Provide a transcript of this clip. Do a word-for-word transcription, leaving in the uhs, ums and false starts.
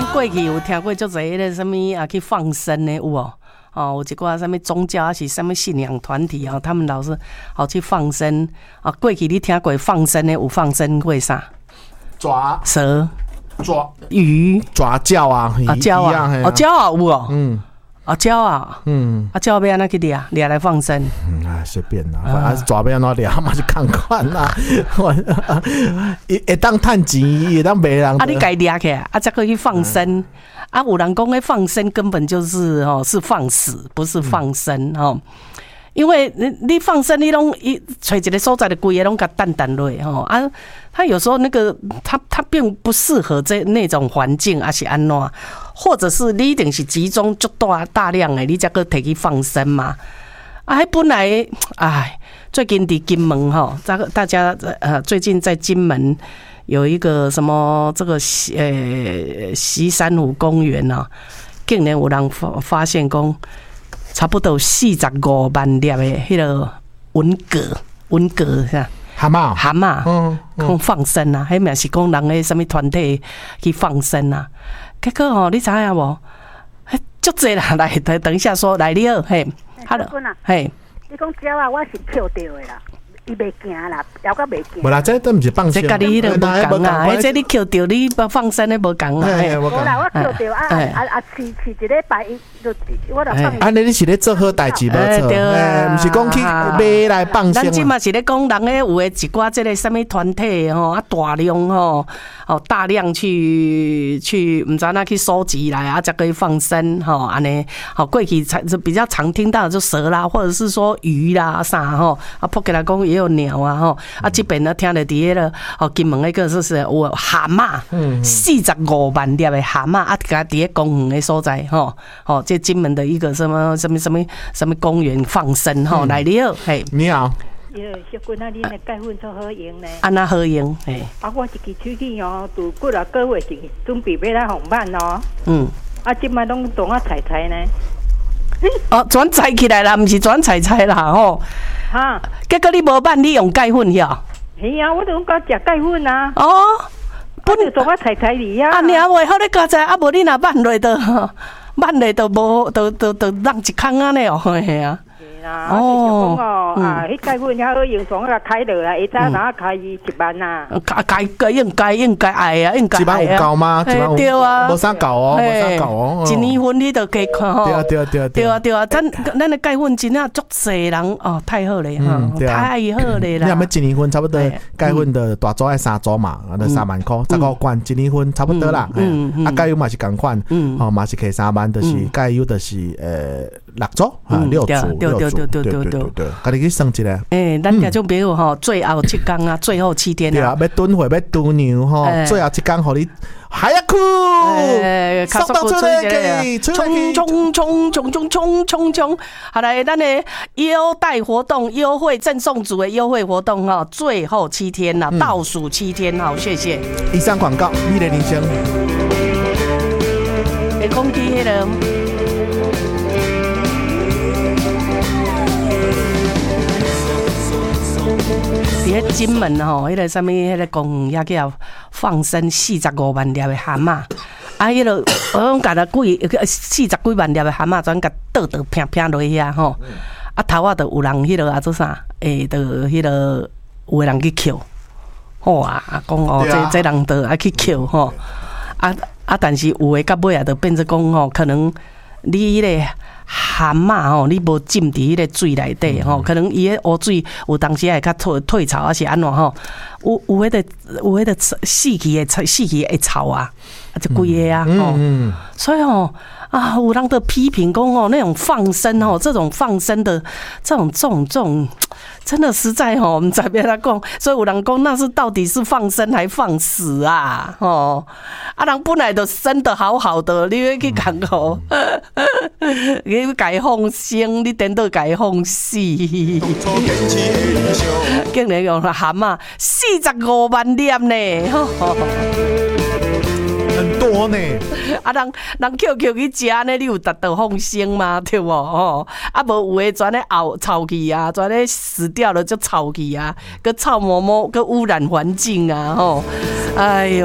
过去有听过足侪迄个什么啊去放生的有哦，哦有一寡什么宗教还是什么信仰团体哦，他们老是好去放生啊。过去你听过放生的有放生过啥？ 抓蛇、 抓鱼、 抓鲛啊， 啊鲛啊，哦鲛啊有哦，嗯。啊，鸟啊，嗯，啊，鸟要安怎去掠？掠来放生？ 嗯啊，随便啦，反正抓要安怎掠嘛，就看看啦。会会当趁钱，会当卖人。 啊，你家掠起来，啊，再可以去放生。啊，有人讲诶，放生根本就是哦，是放死，不是放生哦。因为你你放生，你拢一找一个所在的规个拢甲淡淡落吼啊，他有时候那个他他并不适合这那种环境，还是安怎？或者是你一定是集中足大大量的，你才个摕去放生嘛？啊，本来哎，最近伫金门哈，大大家呃最近在金门有一个什么这个呃西山湖公园啊，竟然有人发发现讲。差不多四十五万粒的迄个文蛤，文蛤是吧？ 蛤蟆， 蛤蟆，嗯，讲放生啊，迄名是讲人诶什么团体去放生啊？结果哦，你知影无？迄足济啦，来，等等一下说来了，嘿， 哈喽， 嘿， 你讲鸟啊，我是捡到的啦。伊袂惊啦，了个袂惊。 无啦，这都毋是放生。 这家己迄个无共啊，迄这你捡到你放生的无共啊。 无啦，我捡到啊啊啊！饲饲一礼拜，就我就放。 安尼你是咧做好代志无做？哎，毋是讲去买来放生。 咱即嘛是咧讲人诶，有诶一寡即个什么团体吼，啊大量吼，哦大量去去毋知哪去收集来啊，才可以放生吼，安尼。好，过去才比较常听到的就蛇啦，或者是说鱼啦啥吼，啊扑起来讲。也有鸟啊吼，啊这边呢听了伫迄个哦金门那个就是有蛤蟆，四十五万粒的蛤蟆啊，甲伫咧公园的所在吼，哦这金门的一个什么什么什么什么公园放生吼来了，嘿， 你好。 哟，小君啊，你那盖粉做好用呢？ 安那好用，嘿。 啊，我一支手机哦，拄过了个月是准备要来红版哦。嗯。啊，即摆拢当啊采采呢。 哦，转采起来啦，毋是转采采啦吼。哈，结果你无办，你用钙粉晓？ 是啊，我都讲食钙粉啊。 哦， 本来做我采采哩啊。 啊，你还袂好咧加在，啊无你若办落都，办落都无，都都都让一空啊呢哦，嘿啊。 啊，哦，哦，啊，迄钙粉还好用，从个开落来，一早哪开一万呐？ 开开应该应该爱啊，应该爱啊。 一万有够吗？ 对啊， 无啥够哦，无啥够哦。 一年份你都加看吼。 对啊对啊对啊对啊对啊，咱咱的钙粉真正足侪人哦，太好了哈，太好了啦。 你若要一年份差不多钙粉的大组爱三组嘛，啊，三万块，十五罐一年份差不多啦。嗯嗯。啊，钙油嘛是共款，哦嘛是摕三万，就是钙油就是呃六组啊六组六组。对对对对对，家己去算一下。 诶，咱听种朋友吼，最后七天啊，最后七天啊。 对啊，要蹲会要蹲牛吼，最后一天互你海呀酷， 速度出来，冲冲冲冲冲冲冲冲！好来，咱的优待活动、优惠赠送组的优惠活动哈，最后七天了，倒数七天，好，谢谢。 以上广告，你的人生。 会空气迄个。伫迄金门吼，迄个什么，迄个公园也叫放生四十五万粒的蛤蟆，啊，迄个我讲甲他几四十几万粒的蛤蟆，全甲倒倒拼拼落去啊吼，啊头啊，就有人迄个啊做啥，诶，就迄个有个人去捡，好啊，讲哦，这这人就爱去捡吼，啊啊，但是有诶到尾啊，就变成讲吼，可能你迄个。蛤蟆吼，你无浸伫迄个水内底吼，可能伊迄湖水有当时会较退退潮，还是安怎吼？有有迄个有迄个死去的死去的草啊，啊，就规个啊吼。所以吼啊，有人的批评讲哦，那种放生哦，这种放生的这种这种这种，真的实在吼，我们在别他讲，所以有人讲那是到底是放生还放死啊？吼，啊，人本来就生得好好的，你要去讲吼。你改放生，你等到改放死，竟然用蛤蟆四十五万粒呢， 很多呢。 啊，人人捡捡去食呢，你有达到放生吗？对不？哦，啊，无有诶，全咧熬臭去啊，全咧死掉了就臭去啊，佮臭毛毛，佮污染环境啊，吼，哎呦。